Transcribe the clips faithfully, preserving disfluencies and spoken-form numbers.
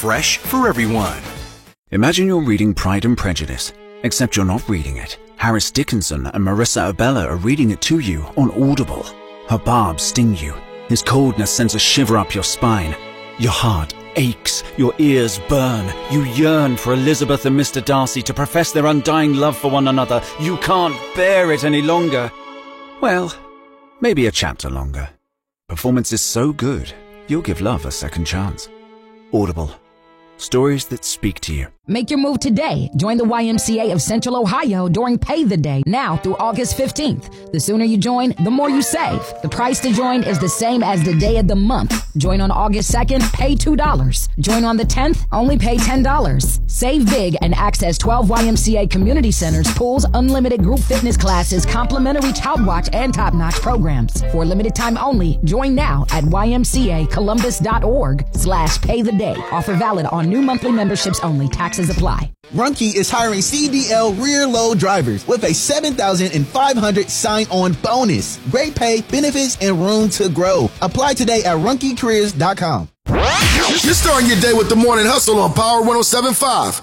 fresh for everyone. Imagine you're reading Pride and Prejudice, except you're not reading it. Harris Dickinson and Marissa Abella are reading it to you on Audible. Her barbs sting you. His coldness sends a shiver up your spine. Your heart aches, your ears burn. You yearn for Elizabeth and Mister Darcy to profess their undying love for one another. You can't bear it any longer. Well, maybe a chapter longer. Performance is so good, you'll give love a second chance. Audible. Stories that speak to you. Make your move today. Join the Y M C A of Central Ohio during Pay the Day, now through August fifteenth. The sooner you join, the more you save. The price to join is the same as the day of the month. Join on August second, pay two dollars. Join on the tenth, only pay ten dollars. Save big and access twelve Y M C A community centers, pools, unlimited group fitness classes, complimentary Child Watch, and top-notch programs. For a limited time only, join now at Y M C A Columbus dot org slash pay the day. Offer valid on new monthly memberships only. Taxes apply. Runkey is hiring C D L rear load drivers with a seven thousand five hundred sign-on bonus. Great pay, benefits, and room to grow. Apply today at runkey careers dot com. You're starting your day with the Morning Hustle on Power one oh seven point five.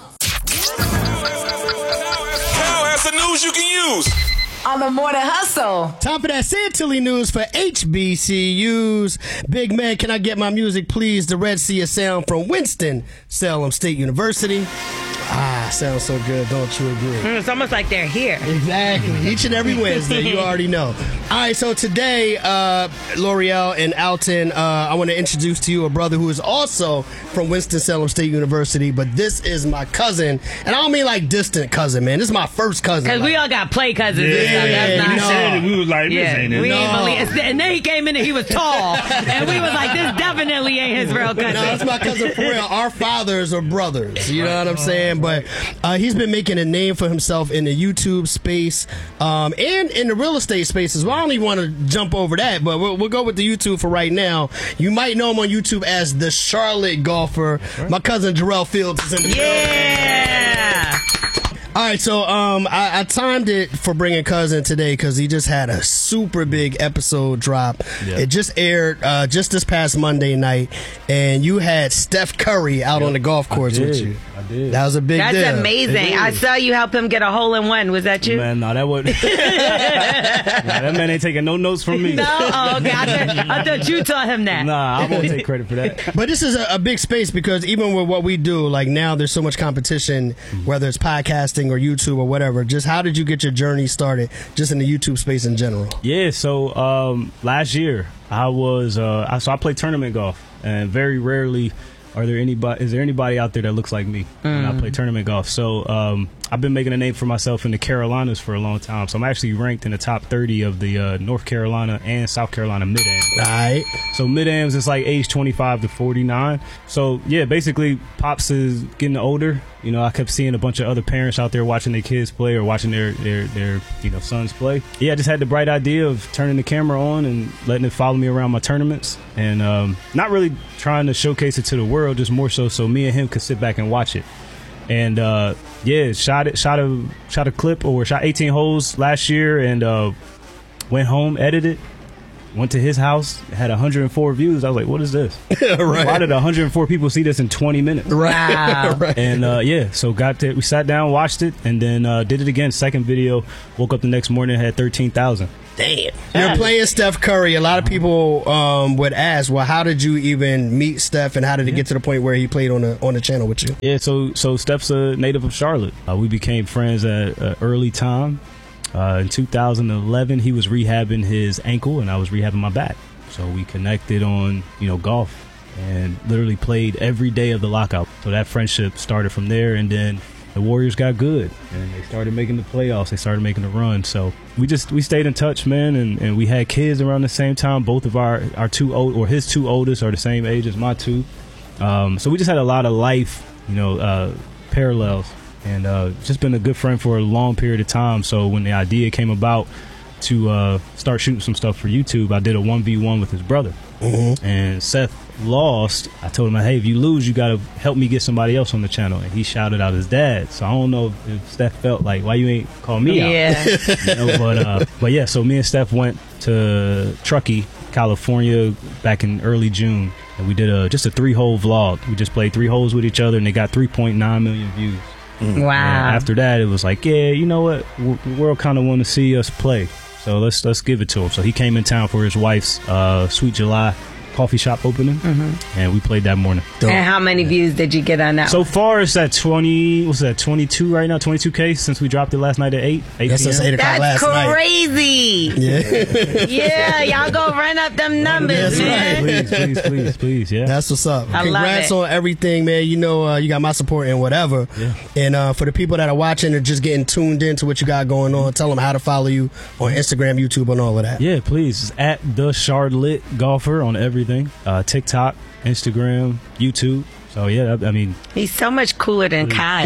Now has the news you can use on the Morning Hustle. Time for that Santilli news for H B C Us. Big man, can I get my music, please? The Red Sea of Sound from Winston-Salem State University. Ah, sounds so good, don't you agree? Mm, it's almost like they're here. Exactly. Each and every Wednesday, you already know. All right, so today, uh, L'Oreal and Alton, uh, I want to introduce to you a brother who is also from Winston-Salem State University, but this is my cousin, and I don't mean like distant cousin, man. This is my first cousin. Because like, we all got play cousins. Yeah, and stuff. That's not you said it. We was like, this yeah, ain't it. we No. ain't believe it. And then he came in and he was tall, and we was like, this definitely ain't his real cousin. No, that's my cousin for real. Our fathers are brothers. You know what I'm saying? But uh, he's been making a name for himself in the YouTube space um, and in the real estate space as well. I don't even want to jump over that, but we'll, we'll go with the YouTube for right now. You might know him on YouTube as the Charlotte Golfer. Right. My cousin Jarrell Fields is in the Yeah! All right, so um, I, I timed it for bringing cousin today because he just had a super big episode drop. Yep. It just aired uh, just this past Monday night, and you had Steph Curry out yep. on the golf course with you. I did. That was a big That's deal. That's amazing. I saw you help him get a hole in one. Was that you? Man, no, that wasn't. nah, that man ain't taking no notes from me. No? Oh, okay. I thought, I thought you taught him that. Nah, I won't take credit for that. But this is a, a big space because even with what we do, like now there's so much competition, whether it's podcasting or YouTube or whatever. Just how did you get your journey started just in the YouTube space in general? Yeah, so um, last year I was, uh, I, so I play tournament golf, and very rarely are there anybody, is there anybody out there that looks like me? Mm. And I play tournament golf. So um, I've been making a name for myself in the Carolinas for a long time. So I'm actually ranked in the top thirty of the uh, North Carolina and South Carolina mid-ams. All right. So mid-ams is like age twenty-five to forty-nine. So yeah, basically Pops is getting older. You know, I kept seeing a bunch of other parents out there watching their kids play or watching their, their, their you know, sons play. Yeah, I just had the bright idea of turning the camera on and letting it follow me around my tournaments. And um, not really trying to showcase it to the world, just more so so me and him could sit back and watch it. And uh, yeah, shot it, shot a shot a clip or shot eighteen holes last year, and uh, went home, edited, went to his house, had one hundred four views. I was like, what is this? Right. Why did one hundred four people see this in twenty minutes? Wow. Right. And uh, yeah, so got to, we sat down, watched it, and then uh, did it again. Second video, woke up the next morning, had thirteen thousand. Damn. You're playing Steph Curry. A lot of people um, would ask, well, how did you even meet Steph, and how did it get to the point where he played on the on the channel with you? Yeah, so so Steph's a native of Charlotte. Uh, we became friends at an early time. Uh, in two thousand eleven, he was rehabbing his ankle, and I was rehabbing my back. So we connected on, you know, golf, and literally played every day of the lockout. So that friendship started from there, and then the Warriors got good, and they started making the playoffs. They started making the run. So we just we stayed in touch, man, and, and we had kids around the same time. Both of our our two old or his two oldest are the same age as my two. Um, so we just had a lot of life, you know, uh, parallels. And uh, just been a good friend for a long period of time. So when the idea came about to uh, start shooting some stuff for YouTube, I did a one v one with his brother. Mm-hmm. And Seth lost. I told him, hey, if you lose, you got to help me get somebody else on the channel. And he shouted out his dad. So I don't know if, if Steph felt like, why you ain't call me yeah. out? You know, but, uh, but yeah, so me and Steph went to Truckee, California back in early June. And we did a just a three hole vlog. We just played three holes with each other, and they got three point nine million views. Mm. Wow! And after that, it was like, yeah, you know what? The world kind of want to see us play, so let's let's give it to him. So he came in town for his wife's uh, Sweet July coffee shop opening, mm-hmm. and we played that morning. And how many views did you get on that? So far, it's at twenty. What's that? twenty-two right now. twenty-two K since we dropped it last night at eight. eight That's just eight o'clock That's last crazy. Night. Yeah, yeah. Y'all go run up them numbers, That's man. right. Please, please, please, please. Yeah, that's what's up. I Congrats love on everything, man. You know, uh, you got my support and whatever. Yeah. And uh, for the people that are watching and just getting tuned into what you got going on, tell them how to follow you on Instagram, YouTube, and all of that. Yeah, please. It's at the Charlotte Golfer on everything. Uh, TikTok, Instagram, YouTube. So yeah, I, I mean, he's so much cooler than Kyle.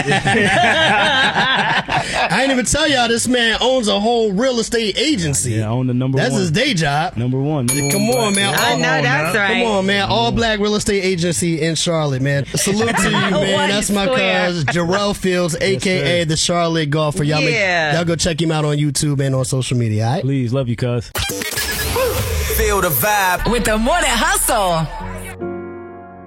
I didn't even tell y'all this man owns a whole real estate agency. Yeah, I own the number That's one. his day job. Number one. Number Come one on, man. I All, know that's right. Come on, man. All black real estate agency in Charlotte, man. Salute to you, man. That's my cuz Jarrell Fields, aka yes, the Charlotte Golfer. Y'all, yeah. make, y'all go check him out on YouTube and on social media. All right? Please, love you, cuz. Feel the vibe With the Morning Hustle.